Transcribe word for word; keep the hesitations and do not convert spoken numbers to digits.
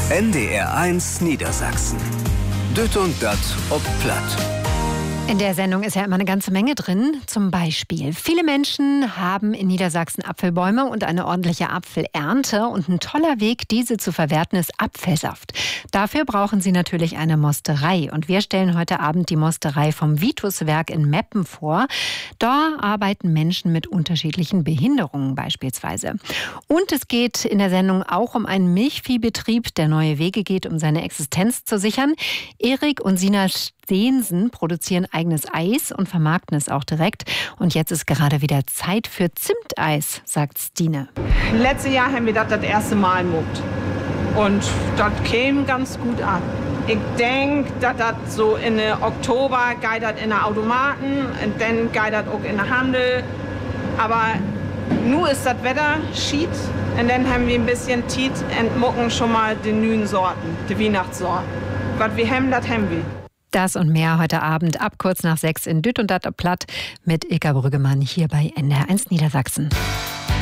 N D R eins Niedersachsen. Düt und dat ob Platt. In der Sendung ist ja immer eine ganze Menge drin. Zum Beispiel, viele Menschen haben in Niedersachsen Apfelbäume und eine ordentliche Apfelernte. Und ein toller Weg, diese zu verwerten, ist Apfelsaft. Dafür brauchen sie natürlich eine Mosterei. Und wir stellen heute Abend die Mosterei vom Vituswerk in Meppen vor. Da arbeiten Menschen mit unterschiedlichen Behinderungen beispielsweise. Und es geht in der Sendung auch um einen Milchviehbetrieb, der neue Wege geht, um seine Existenz zu sichern. Erik und Sina Steensen produzieren eigenes Eis und vermarkten es auch direkt. Und jetzt ist gerade wieder Zeit für Zimteis, sagt Stine. Letztes Jahr haben wir das das erste Mal gemacht. Und das käme ganz gut an. Ich denke, dass das so in der Oktober geht das in der Automaten und dann geht das auch in der Handel. Aber nun ist das Wetter schied und dann haben wir ein bisschen Tiet und mucken schon mal die neuen Sorten, die Weihnachtssorten. Was wir haben, das haben wir. Das und mehr heute Abend ab kurz nach sechs in Düt und dat Platt mit Ilka Brüggemann hier bei N D R eins Niedersachsen.